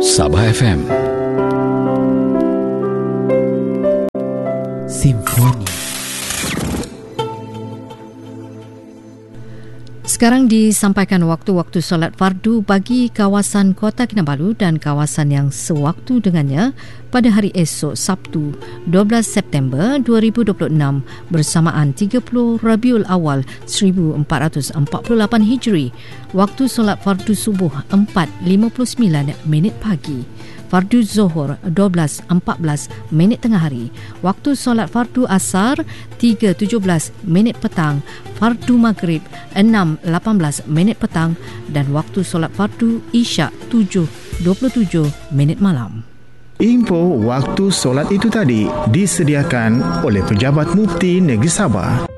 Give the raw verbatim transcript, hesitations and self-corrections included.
Sabah F M Simfoni. Sekarang disampaikan waktu-waktu solat fardu bagi kawasan Kota Kinabalu dan kawasan yang sewaktu dengannya pada hari esok Sabtu dua belas September dua ribu dua puluh enam bersamaan tiga puluh Rabiul Awal seribu empat ratus empat puluh lapan Hijri. Waktu solat fardu subuh empat lima puluh sembilan minit pagi. Fardu Zuhur dua belas empat belas minit tengah hari. Waktu solat fardu asar tiga tujuh belas minit petang. Fardu Maghrib enam lapan belas minit petang dan waktu solat fardu Isyak tujuh dua puluh tujuh minit malam. Info waktu solat itu tadi disediakan oleh Pejabat Mufti Negeri Sabah.